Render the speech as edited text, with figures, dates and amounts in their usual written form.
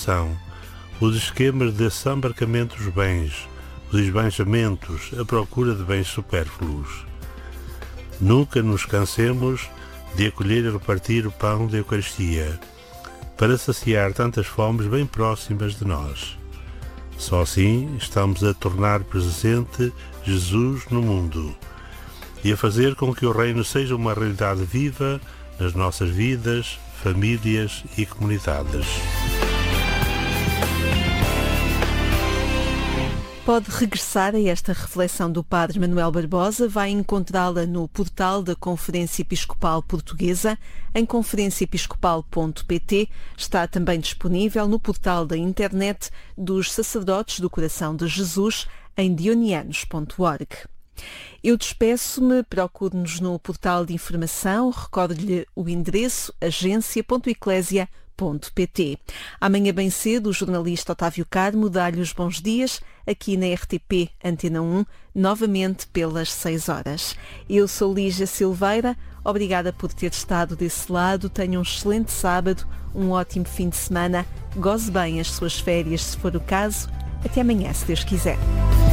são os esquemas de desembarcamento dos bens, os esbanjamentos, a procura de bens supérfluos. Nunca nos cansemos de acolher e repartir o pão da Eucaristia, para saciar tantas fomes bem próximas de nós. Só assim estamos a tornar presente Jesus no mundo e a fazer com que o Reino seja uma realidade viva nas nossas vidas, famílias e comunidades. Pode regressar a esta reflexão do Padre Manuel Barbosa, vai encontrá-la no portal da Conferência Episcopal Portuguesa, em conferenciaepiscopal.pt. Está também disponível no portal da internet dos Sacerdotes do Coração de Jesus, em dionianos.org. Eu despeço-me, procure-nos no portal de informação, recordo-lhe o endereço agência.eclésia.pt. Amanhã bem cedo, o jornalista Otávio Carmo dá-lhe os bons dias, aqui na RTP Antena 1, novamente pelas 6 horas. Eu sou Lígia Silveira, obrigada por ter estado desse lado, tenha um excelente sábado, um ótimo fim de semana, goze bem as suas férias se for o caso, até amanhã se Deus quiser.